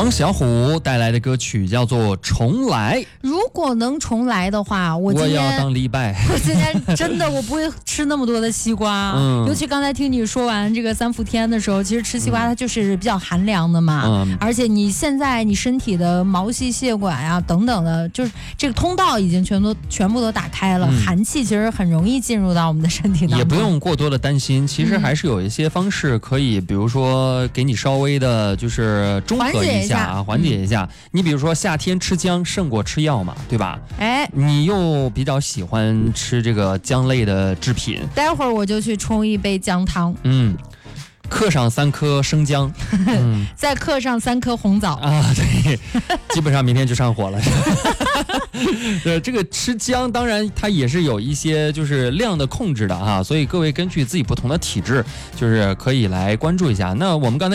王小虎带来的歌曲叫做《重来》。 如果能重来的话，我要当李白。 我今天真的我不会吃那么多的西瓜，尤其刚才听你说完这个3伏天的时候，其实吃西瓜它就是比较寒凉的嘛，而且你现在你身体的毛细血管啊等等的，就是这个通道已经全部都打开了，寒气其实很容易进入到我们的身体当中。 也不用过多的担心，其实还是有一些方式可以，比如说给你稍微的就是中和一下啊，缓解一下。你比如说夏天吃姜胜过吃药嘛，对吧？ 哎， 你又比较喜欢吃这个姜类的制品， 待会儿我就去冲一杯姜汤。 嗑上3颗生姜， 再嗑上3颗红枣啊，对，基本上明天就上火了。这个吃姜当然它也是有一些就是量的控制的哈，所以各位根据自己不同的体质，就是可以来关注一下。那我们刚才